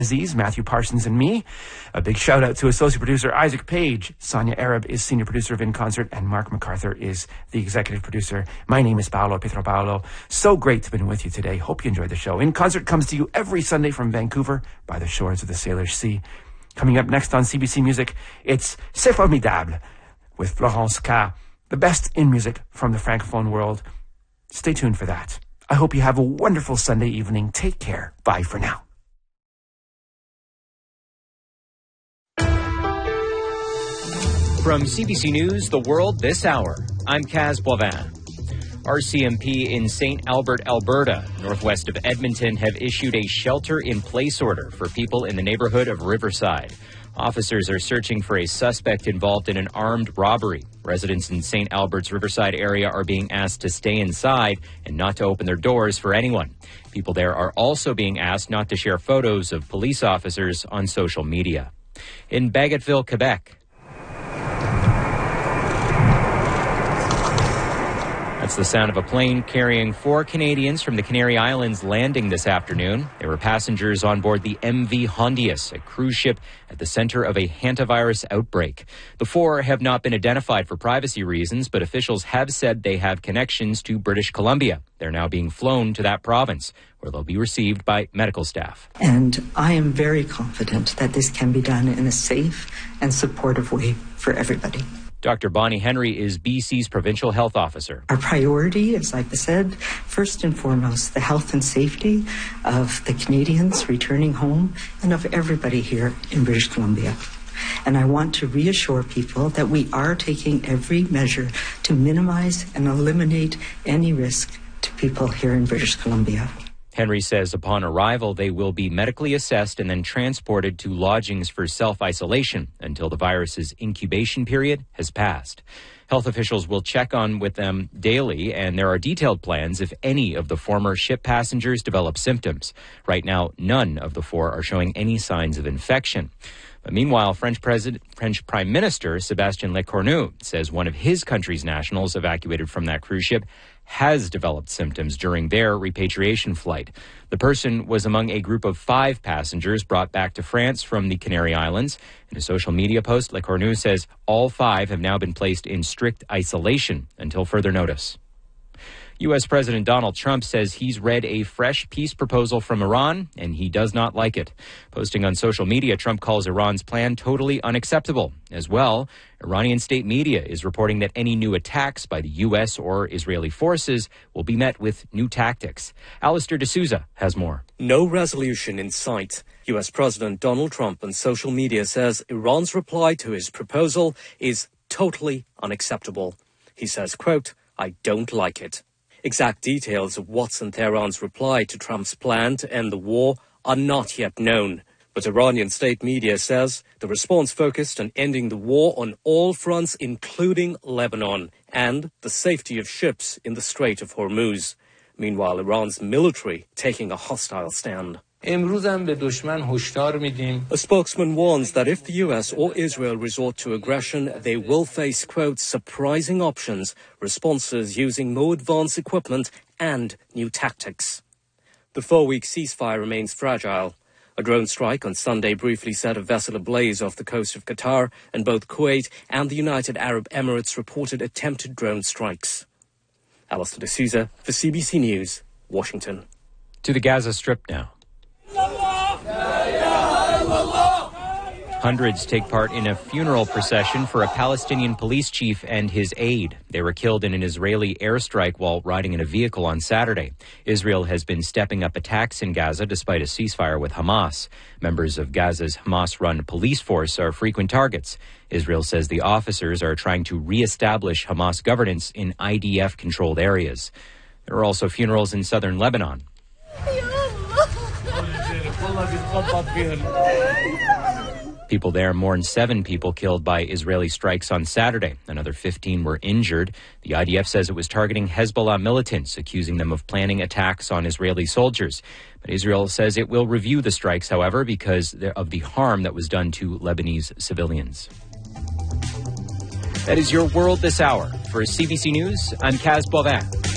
Aziz, Matthew Parsons, and me. A big shout out to associate producer Isaac Page. Sonia Arab is senior producer of In Concert, and Mark MacArthur is the executive producer. My name is Paolo Pietro Paolo. So great to have been with you today. Hope you enjoyed the show. In Concert comes to you every Sunday from Vancouver by the shores of the Salish Sea. Coming up next on CBC Music, it's C'est Formidable with Florence K. The best in music from the Francophone world. Stay tuned for that. I hope you have a wonderful Sunday evening. Take care. Bye for now. From CBC News, The World This Hour, I'm Kaz Boivin. RCMP in St. Albert, Alberta, northwest of Edmonton, have issued a shelter-in-place order for people in the neighborhood of Riverside. Officers are searching for a suspect involved in an armed robbery. Residents in St. Albert's Riverside area are being asked to stay inside and not to open their doors for anyone. People there are also being asked not to share photos of police officers on social media. In Bagotville, Quebec, that's the sound of a plane carrying 4 Canadians from the Canary Islands landing this afternoon. They were passengers on board the MV Hondius, a cruise ship at the center of a hantavirus outbreak. The 4 have not been identified for privacy reasons, but officials have said they have connections to British Columbia. They're now being flown to that province, where they'll be received by medical staff. And I am very confident that this can be done in a safe and supportive way for everybody. Dr. Bonnie Henry is BC's provincial health officer. Our priority, as I've said, first and foremost, the health and safety of the Canadians returning home and of everybody here in British Columbia. And I want to reassure people that we are taking every measure to minimize and eliminate any risk to people here in British Columbia. Henry says upon arrival, they will be medically assessed and then transported to lodgings for self-isolation until the virus's incubation period has passed. Health officials will check on with them daily, and there are detailed plans if any of the former ship passengers develop symptoms. Right now, none of the 4 are showing any signs of infection. But meanwhile, French Prime Minister Sébastien Lecornu says one of his country's nationals evacuated from that cruise ship has developed symptoms during their repatriation flight. The person was among a group of 5 passengers brought back to France from the Canary Islands. In a social media post, Lecornu says all 5 have now been placed in strict isolation until further notice. U.S. President Donald Trump says he's read a fresh peace proposal from Iran, and he does not like it. Posting on social media, Trump calls Iran's plan totally unacceptable. As well, Iranian state media is reporting that any new attacks by the U.S. or Israeli forces will be met with new tactics. Alistair D'Souza has more. No resolution in sight. U.S. President Donald Trump on social media says Iran's reply to his proposal is totally unacceptable. He says, quote, "I don't like it." Exact details of what's in Tehran's reply to Trump's plan to end the war are not yet known. But Iranian state media says the response focused on ending the war on all fronts, including Lebanon, and the safety of ships in the Strait of Hormuz. Meanwhile, Iran's military taking a hostile stand. A spokesman warns that if the US or Israel resort to aggression, they will face, quote, surprising options, responses using more advanced equipment and new tactics. The 4-week ceasefire remains fragile. A drone strike on Sunday briefly set a vessel ablaze off the coast of Qatar, and both Kuwait and the United Arab Emirates reported attempted drone strikes. Alistair D'Souza for CBC News, Washington. To the Gaza Strip now. Hundreds take part in a funeral procession for a Palestinian police chief and his aide. They were killed in an Israeli airstrike while riding in a vehicle on Saturday. Israel has been stepping up attacks in Gaza despite a ceasefire with Hamas. Members of Gaza's Hamas-run police force are frequent targets. Israel says the officers are trying to re-establish Hamas governance in IDF-controlled areas. There are also funerals in southern Lebanon. People there mourned 7 people killed by Israeli strikes on Saturday. Another 15 were injured. The IDF says it was targeting Hezbollah militants, accusing them of planning attacks on Israeli soldiers. But Israel says it will review the strikes, however, because of the harm that was done to Lebanese civilians. That is your World This Hour. For CBC News, I'm Kaz Boivin.